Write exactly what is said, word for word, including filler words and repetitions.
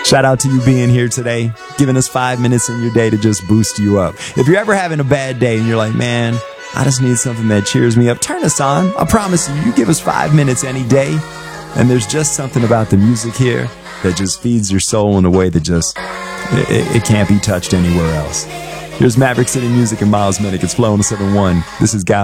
Shout out to you being here today, giving us five minutes in your day to just boost you up. If you're ever having a bad day and you're like, man, I just need something that cheers me up, turn us on. I promise you, you give us five minutes any day, and there's just something about the music here that just feeds your soul in a way that just, it, it can't be touched anywhere else. Here's Maverick City Music and Miles Minnick. It's Flow on the seven one. This is God.